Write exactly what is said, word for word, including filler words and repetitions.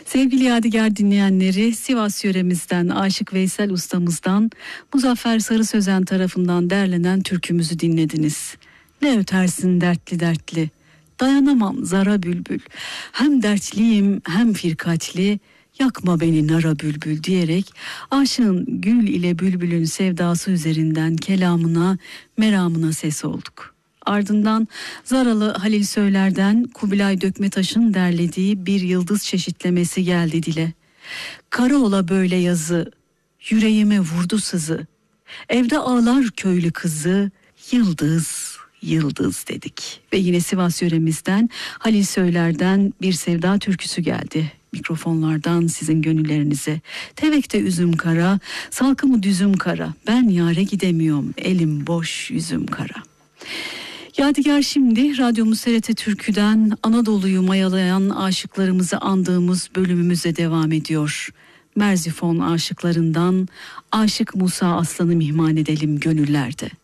Sevgili Yadigar dinleyenleri, Sivas yöremizden Aşık Veysel ustamızdan Muzaffer Sarı Sözen tarafından derlenen türkümüzü dinlediniz. Ne ötersin dertli dertli, dayanamam zara bülbül, hem dertliyim hem firkatli, yakma beni nara bülbül diyerek aşığın gül ile bülbülün sevdası üzerinden kelamına, meramına ses olduk. Ardından Zaralı Halil Söyler'den Kubilay Dökmetaş'ın derlediği bir yıldız çeşitlemesi geldi dile. Kara ola böyle yazı, yüreğime vurdu sızı, evde ağlar köylü kızı, yıldız, yıldız dedik. Ve yine Sivas yöremizden Halil Söyler'den bir sevda türküsü geldi. Mikrofonlardan sizin gönüllerinize. Tevekte üzüm kara, salkımı düzüm kara, ben yâre gidemiyorum, elim boş yüzüm kara. Yadigar şimdi radyomuz T R T Türkü'den Anadolu'yu mayalayan aşıklarımızı andığımız bölümümüze devam ediyor. Merzifon aşıklarından Aşık Musa Aslan'ı mihman edelim gönüllerde.